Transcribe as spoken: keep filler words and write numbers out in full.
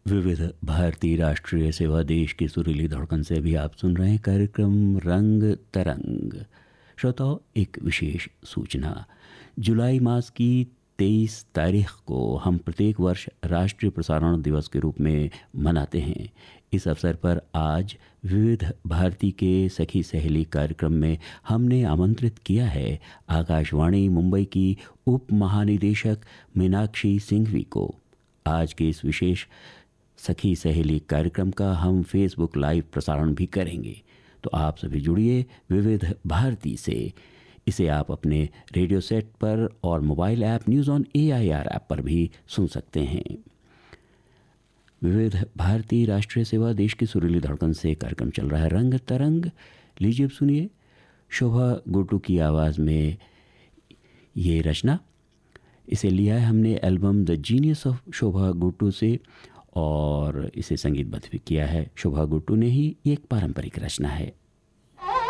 विविध भारतीय राष्ट्रीय सेवा देश की सुरीली धड़कन से भी आप सुन रहे हैं कार्यक्रम रंग तरंग। श्रोताओं, एक विशेष सूचना। जुलाई मास की तेईस तारीख को हम प्रत्येक वर्ष राष्ट्रीय प्रसारण दिवस के रूप में मनाते हैं। इस अवसर पर आज विविध भारती के सखी सहेली कार्यक्रम में हमने आमंत्रित किया है आकाशवाणी मुंबई की उप महानिदेशक मीनाक्षी सिंघवी को। आज के इस विशेष सखी सहेली कार्यक्रम का हम फेसबुक लाइव प्रसारण भी करेंगे, तो आप सभी जुड़िए विविध भारती से। इसे आप अपने रेडियो सेट पर और mobile app news on A I R app पर भी सुन सकते हैं। विविध भारती राष्ट्रीय सेवा देश की सुरीली धड़कन से कार्यक्रम चल रहा है रंग तरंग। लीजिए अब सुनिए शोभा गुट्टू की आवाज़ में ये रचना। इसे लिया है हमने एल्बम द जीनियस ऑफ शोभा गुट्टू से और इसे संगीतबद्ध भी किया है शोभा गुट्टू ने ही। ये एक पारंपरिक रचना है।